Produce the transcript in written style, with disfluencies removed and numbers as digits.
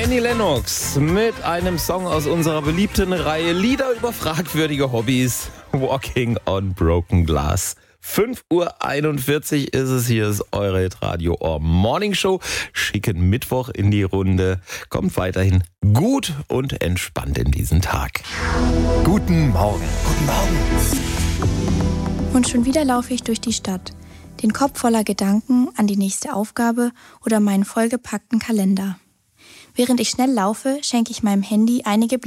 Annie Lennox mit einem Song aus unserer beliebten Reihe Lieder über fragwürdige Hobbys. Walking on Broken Glass. 5:41 Uhr ist es. Hier ist eure Hitradio Ohr Morning Show. Schicken Mittwoch in die Runde. Kommt weiterhin gut und entspannt in diesen Tag. Guten Morgen. Guten Morgen. Und schon wieder laufe ich durch die Stadt. Den Kopf voller Gedanken an die nächste Aufgabe oder meinen vollgepackten Kalender. Während ich schnell laufe, schenke ich meinem Handy einige